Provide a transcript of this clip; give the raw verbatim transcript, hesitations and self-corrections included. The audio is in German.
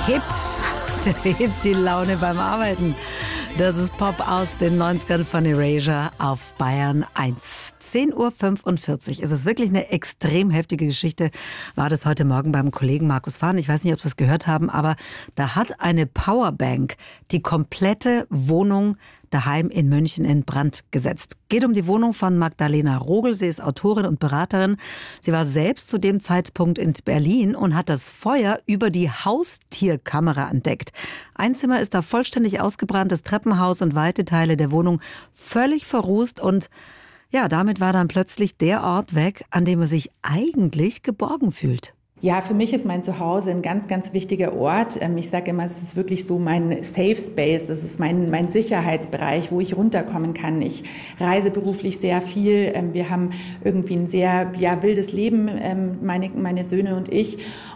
hebt, der hebt die Laune beim Arbeiten. Das ist Pop aus den neunzigern von Erasure auf Bayern eins. zehn Uhr fünfundvierzig. Es ist wirklich eine extrem heftige Geschichte. War das heute Morgen beim Kollegen Markus Fahn. Ich weiß nicht, ob Sie es gehört haben, aber da hat eine Powerbank die komplette Wohnung daheim in München in Brand gesetzt. Geht um die Wohnung von Magdalena Rogel. Sie ist Autorin und Beraterin. Sie war selbst zu dem Zeitpunkt in Berlin und hat das Feuer über die Haustierkamera entdeckt. Ein Zimmer ist da vollständig ausgebrannt, das Treppenhaus und weite Teile der Wohnung völlig verrußt. Und ja, damit war dann plötzlich der Ort weg, an dem man sich eigentlich geborgen fühlt. Ja, für mich ist mein Zuhause ein ganz, ganz wichtiger Ort. Ich sage immer, es ist wirklich so mein Safe Space, das ist mein, mein Sicherheitsbereich, wo ich runterkommen kann. Ich reise beruflich sehr viel. Wir haben irgendwie ein sehr ja, wildes Leben, meine, meine Söhne und ich.